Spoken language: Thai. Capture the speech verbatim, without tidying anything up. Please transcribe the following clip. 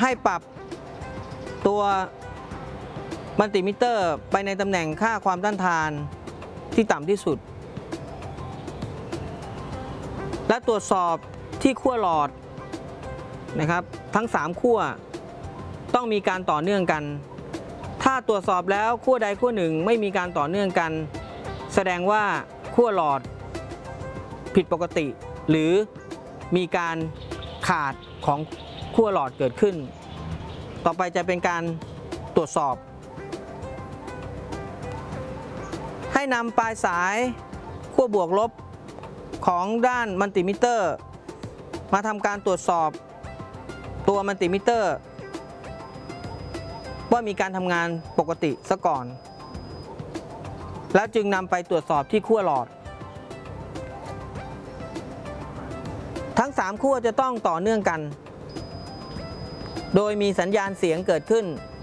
ให้ปรับตัวมัลติมิเตอร์ไปในตำแหน่งค่าความต้านทานที่ต่ำที่สุดและตรวจสอบที่ขั้วหลอดนะครับทั้งสามขั้วต้องมีการต่อเนื่องกันถ้าตรวจสอบแล้วขั้วใดขั้วหนึ่งไม่มีการต่อเนื่องกันแสดงว่าขั้วหลอดผิดปกติหรือมีการขาดของขั้วหลอดเกิดขึ้นต่อไปจะเป็นการตรวจสอบให้นำปลายสายขั้วบวกลบของด้านมัลติมิเตอร์มาทำการตรวจสอบตัวมัลติมิเตอร์ว่ามีการทำงานปกติซะก่อนแล้วจึงนำไปตรวจสอบที่ขั้วหลอดทั้งสามขั้วจะต้องต่อเนื่องกันโดยมีสัญญาณเสียงเกิดขึ้น